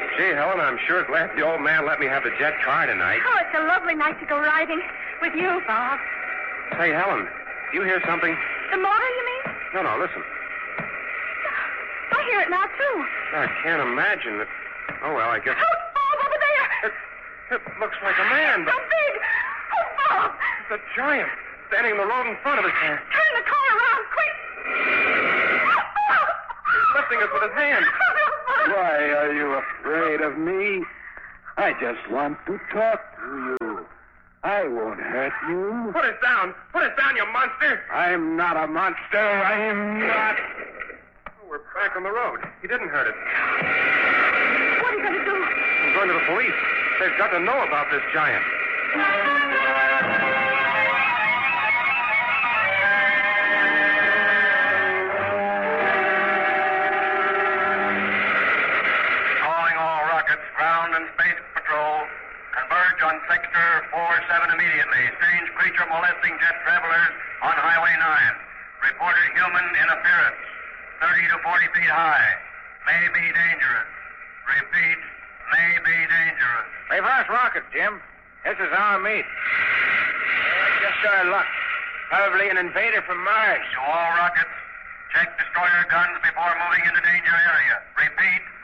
Gee, Helen, I'm sure glad the old man let me have the jet car tonight. Oh, it's a lovely night to go riding with you, Bob. Say, Helen, do you hear something? The motor, you mean? No, listen. I hear it now, too. I can't imagine that... Oh, well, I guess... Oh, Bob, over there! It looks like a man, but... So big! Oh, Bob! It's a giant standing in the road in front of us. Turn the car around, quick! He's lifting us with his hand. Why are you afraid of me? I just want to talk to you. I won't hurt you. Put us down. Put us down, you monster. I'm not a monster. I am not. Oh, we're back on the road. He didn't hurt us. What are you going to do? I'm going to the police. They've got to know about this giant. Ground and Space Patrol, converge on Sector 47 immediately. Strange creature molesting jet travelers on Highway 9. Reported human interference, 30 to 40 feet high. May be dangerous. Repeat, may be dangerous. Reverse rocket, Jim. This is our meet. Just our luck. Probably an invader from Mars. To all rockets, check destroyer guns before moving into danger area. Repeat,